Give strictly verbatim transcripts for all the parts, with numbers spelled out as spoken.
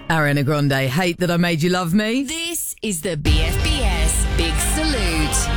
Ariana Grande, Hate That I Made You Love Me. This is the B F B S Big Salute.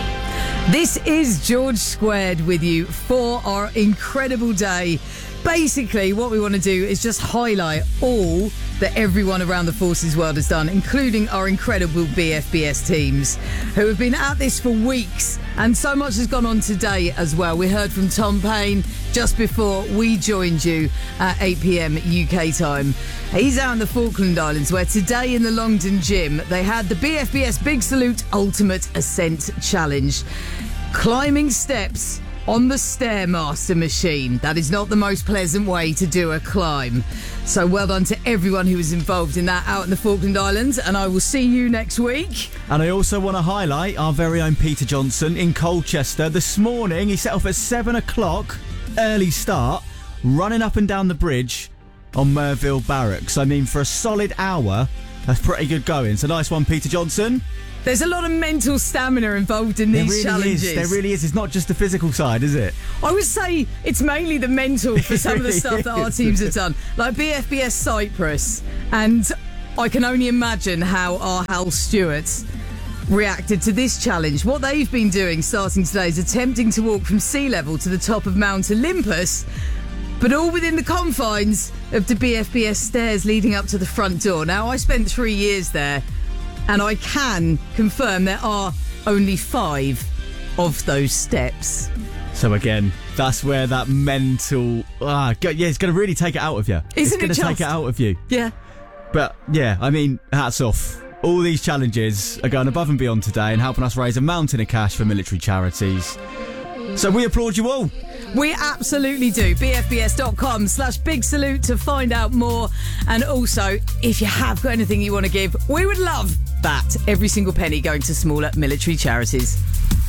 This is George Squared with you for our incredible day. Basically, what we want to do is just highlight all that everyone around the Forces world has done, including our incredible B F B S teams, who have been at this for weeks. And so much has gone on today as well. We heard from Tom Payne just before we joined you at eight p.m. U K time. He's out in the Falkland Islands, where today in the Longdon Gym, they had the B F B S Big Salute Ultimate Ascent Challenge. Climbing steps on the Stairmaster machine. That is not the most pleasant way to do a climb. So well done to everyone who was involved in that out in the Falkland Islands, and I will see you next week. And I also want to highlight our very own Peter Johnson in Colchester. This morning he set off at seven o'clock, early start, running up and down the bridge on Merville Barracks. I mean, for a solid hour, that's pretty good going. So nice one, Peter Johnson. There's a lot of mental stamina involved in these there really challenges. Is. There really is. It's not just the physical side, is it? I would say it's mainly the mental for some really of the stuff is. that our teams have done. Like B F B S Cyprus. And I can only imagine how our Hal Stewarts reacted to this challenge. What they've been doing starting today is attempting to walk from sea level to the top of Mount Olympus, but all within the confines of the B F B S stairs leading up to the front door. Now, I spent three years there, and I can confirm there are only five of those steps. So again, that's where that mental... Ah, yeah, it's going to really take it out of you. Isn't it's it going to take it out of you. Yeah. But, yeah, I mean, hats off. All these challenges are going above and beyond today and helping us raise a mountain of cash for military charities. So we applaud you all. We absolutely do. bfbs.com slash big salute to find out more. And also, if you have got anything you want to give, we would love that. Every single penny going to smaller military charities.